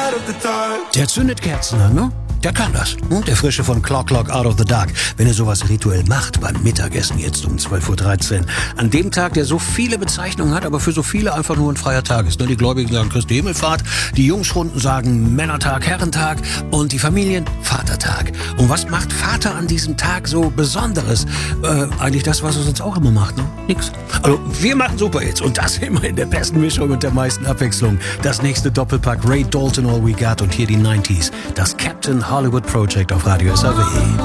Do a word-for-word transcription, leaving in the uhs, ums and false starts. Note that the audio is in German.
out of the dark. Der zündet Kerzen an, ne? Der kann das. Und der Frische von Clock Clock Out of the Dark. Wenn ihr sowas rituell macht, beim Mittagessen jetzt um zwölf Uhr dreizehn. An dem Tag, der so viele Bezeichnungen hat, aber für so viele einfach nur ein freier Tag ist. Die Gläubigen sagen Christi Himmelfahrt, die Jungschrunden sagen Männertag, Herrentag und die Familien Vatertag. Und was macht Vater an diesem Tag so Besonderes? Äh, eigentlich das, was er sonst auch immer macht, ne? Nix. Also, wir machen Superhits und das immer in der besten Mischung und der meisten Abwechslung. Das nächste Doppelpack Ray Dalton, All We Got und hier die neunziger. Das Captain Hollywood Project auf Radio S A W.